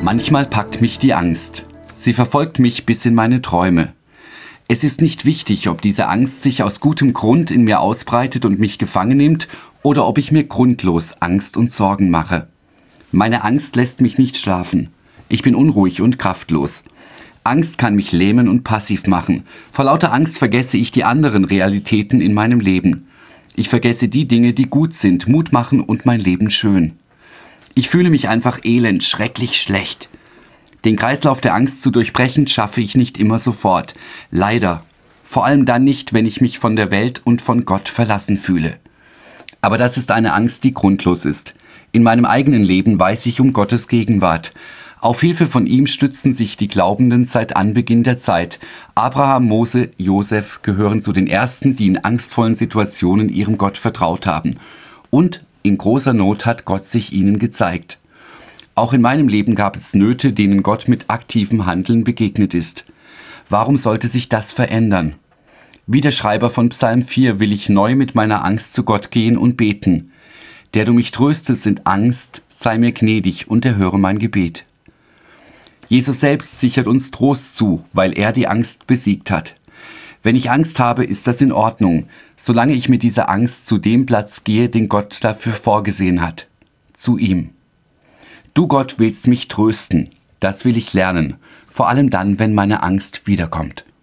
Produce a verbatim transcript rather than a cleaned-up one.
Manchmal packt mich die Angst. Sie verfolgt mich bis in meine Träume. Es ist nicht wichtig, ob diese Angst sich aus gutem Grund in mir ausbreitet und mich gefangen nimmt oder ob ich mir grundlos Angst und Sorgen mache. Meine Angst lässt mich nicht schlafen. Ich bin unruhig und kraftlos. Angst kann mich lähmen und passiv machen. Vor lauter Angst vergesse ich die anderen Realitäten in meinem Leben. Ich vergesse die Dinge, die gut sind, Mut machen und mein Leben schön. Ich fühle mich einfach elend, schrecklich schlecht. Den Kreislauf der Angst zu durchbrechen, schaffe ich nicht immer sofort. Leider. Vor allem dann nicht, wenn ich mich von der Welt und von Gott verlassen fühle. Aber das ist eine Angst, die grundlos ist. In meinem eigenen Leben weiß ich um Gottes Gegenwart. Auf Hilfe von ihm stützen sich die Glaubenden seit Anbeginn der Zeit. Abraham, Mose, Josef gehören zu den Ersten, die in angstvollen Situationen ihrem Gott vertraut haben. Und in großer Not hat Gott sich ihnen gezeigt. Auch in meinem Leben gab es Nöte, denen Gott mit aktivem Handeln begegnet ist. Warum sollte sich das verändern? Wie der Schreiber von Psalm vier will ich neu mit meiner Angst zu Gott gehen und beten. Der du mich tröstest in Angst, sei mir gnädig und erhöre mein Gebet. Jesus selbst sichert uns Trost zu, weil er die Angst besiegt hat. Wenn ich Angst habe, ist das in Ordnung, solange ich mit dieser Angst zu dem Platz gehe, den Gott dafür vorgesehen hat. Zu ihm. Du Gott willst mich trösten, das will ich lernen, vor allem dann, wenn meine Angst wiederkommt.